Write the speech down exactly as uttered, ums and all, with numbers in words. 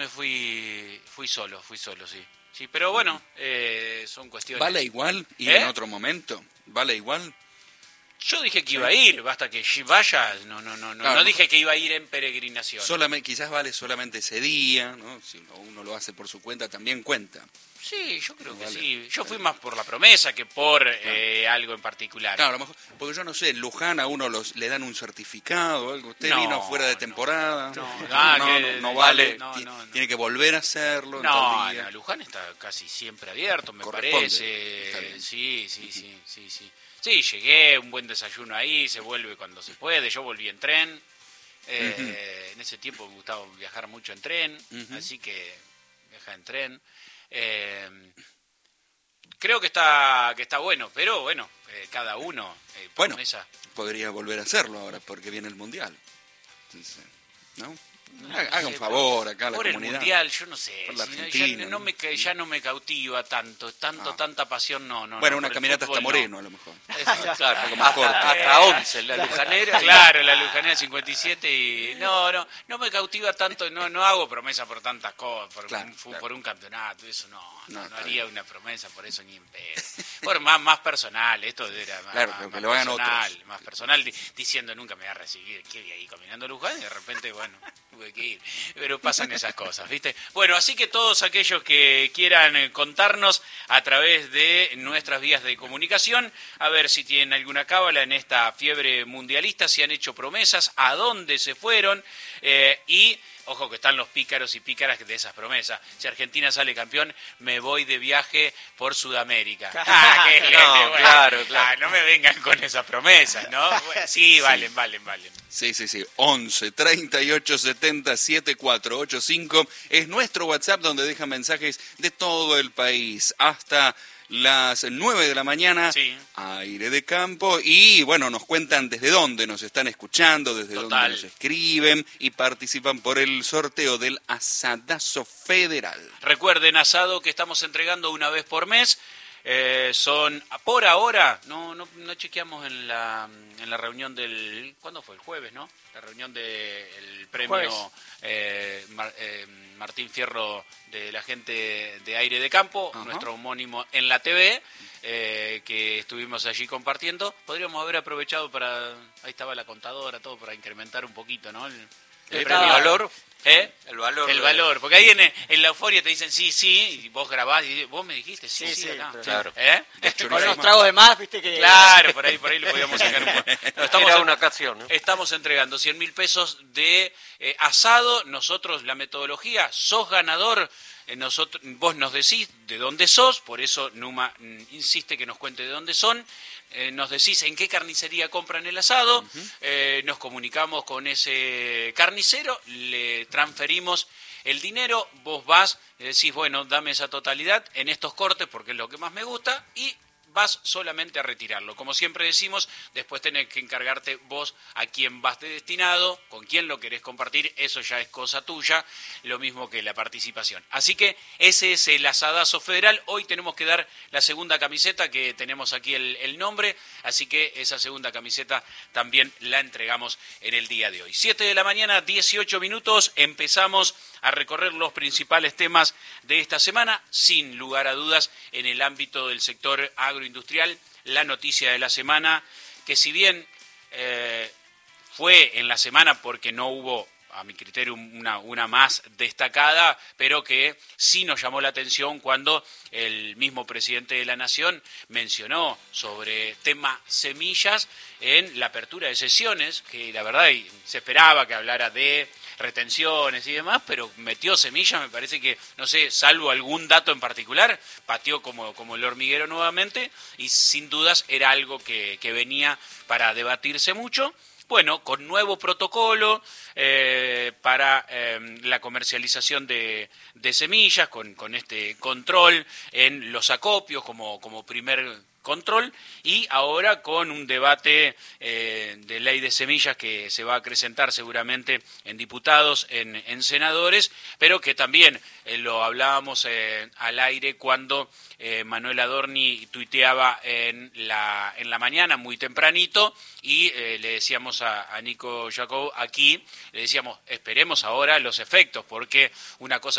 me fui fui solo, fui solo, sí. Sí, pero bueno, eh, son cuestiones... ¿Vale igual ir ¿Eh? en otro momento? ¿Vale igual? Yo dije que iba a ir, basta que vaya, no no no no, Claro, no dije que iba a ir en peregrinación. Solamente, quizás vale solamente ese día, ¿no? Si uno lo hace por su cuenta, también cuenta. Sí, yo creo que Vale. sí. Yo fui más por la promesa que por eh, algo en particular. Claro, a lo mejor, porque yo no sé, en Luján a uno los, le dan un certificado o algo. Usted No, vino fuera de no, temporada. no, no, ah, no, que- no, no vale, vale. no, Ti- no, no. Tiene que volver a hacerlo en No, tal día. no, Luján está casi siempre abierto, me Corresponde. Está parece. bien. Sí, sí, sí, sí, sí. Sí, llegué, un buen desayuno ahí, se vuelve cuando se puede. Yo volví en tren. Eh, Ujú. En ese tiempo me gustaba viajar mucho en tren, Ujú. así que viajar en tren. Eh, creo que está que está bueno, pero bueno, eh, cada uno eh, Bueno, promesa. podría volver a hacerlo ahora porque viene el Mundial. Entonces, ¿no? No, Haga, no haga un sé, favor acá a la por el comunidad. mundial, yo no sé, Por la si no, Argentina, ya, no me, ca- ya no me cautiva tanto, tanto Ah. tanta pasión, no, no. Bueno, no, una por el caminata hasta fútbol, no. Moreno, a lo mejor. Es- claro, Algo más corto. hasta once, la Lujanera. Claro, la Lujanera cincuenta y siete y no, no, no me cautiva tanto, no, no hago promesa por tantas cosas, por, Claro, un, fu- claro. por un campeonato, eso no, no, No, no está haría bien. una promesa por eso ni en pedo. Por más, más personal, esto era más, Claro, más, pero que más lo hagan personal, otros. más personal, di- diciendo nunca me voy a recibir, ¿qué vi ahí caminando a Luján? Y de repente, bueno, tuve que ir. Pero pasan esas cosas, ¿viste? Bueno, así que todos aquellos que quieran eh, contarnos a través de nuestras vías de comunicación, a ver si tienen alguna cábala en esta fiebre mundialista, si han hecho promesas, a dónde se fueron, eh, y ojo que están los pícaros y pícaras de esas promesas. Si Argentina sale campeón, me voy de viaje por Sudamérica. Ah, qué lente, No, bueno. claro, claro. Ah, no me vengan con esas promesas, ¿no? Bueno, sí, valen, valen, valen. Sí, sí, sí. once, treinta y ocho, setenta, setenta y cuatro ochenta y cinco es nuestro WhatsApp donde dejan mensajes de todo el país. Hasta las nueve de la mañana, Sí. aire de campo. Y bueno, nos cuentan desde dónde nos están escuchando, desde Total. dónde nos escriben y participan por el sorteo del Asadazo Federal. Recuerden, asado que estamos entregando una vez por mes. Eh, son, por ahora, no, no, no chequeamos en la, en la reunión del, ¿cuándo fue? El jueves, ¿no? La reunión del premio Jueves. eh, Mar- eh, Martín Fierro de la gente de Aire de Campo, Ajá. nuestro homónimo en la T V, eh, que estuvimos allí compartiendo. Podríamos haber aprovechado para, ahí estaba la contadora, todo para incrementar un poquito, ¿no? El, el ¿El premio. valor? ¿Eh? El valor. El de- valor, porque ahí en, en la euforia te dicen sí, sí, y vos grabás y vos me dijiste sí, Sí, sí, sí, acá. claro. ¿Eh? hecho, Con no unos más. tragos de más, viste que... Claro, por ahí, por ahí le podíamos sacar un poco. No, estamos, Era en- una ocasión, ¿no? estamos entregando cien mil pesos de eh, asado. Nosotros, la metodología, sos ganador. eh, nosotros, vos nos decís de dónde sos, por eso Numa mm, insiste que nos cuente de dónde son. Eh, nos decís en qué carnicería compran el asado, eh, nos comunicamos con ese carnicero, le transferimos el dinero, vos vas, le decís, bueno, dame esa totalidad en estos cortes porque es lo que más me gusta, y vas solamente a retirarlo. Como siempre decimos, después tenés que encargarte vos a quién vas de destinado, con quién lo querés compartir, eso ya es cosa tuya, lo mismo que la participación. Así que ese es el asadazo federal. Hoy tenemos que dar la segunda camiseta, que tenemos aquí el, el nombre, así que esa segunda camiseta también la entregamos en el día de hoy. siete de la mañana, dieciocho minutos, empezamos a recorrer los principales temas de esta semana, sin lugar a dudas, en el ámbito del sector agroindustrial. La noticia de la semana, que si bien eh, fue en la semana porque no hubo, a mi criterio, una, una más destacada, pero que sí nos llamó la atención cuando el mismo presidente de la Nación mencionó sobre tema semillas en la apertura de sesiones, que la verdad se esperaba que hablara de retenciones y demás, pero metió semillas, me parece que, no sé, salvo algún dato en particular, pateó como, como el hormiguero nuevamente, y sin dudas era algo que, que venía para debatirse mucho. Bueno, con nuevo protocolo eh, para eh, la comercialización de, de semillas, con, con este control en los acopios como, como primer control, y ahora con un debate eh, de ley de semillas que se va a acrecentar seguramente en diputados, en, en senadores, pero que también eh, lo hablábamos eh, al aire cuando eh, Manuel Adorni tuiteaba en la, en la mañana muy tempranito, y eh, le decíamos a, a Nico Jacob aquí, le decíamos esperemos ahora los efectos, porque una cosa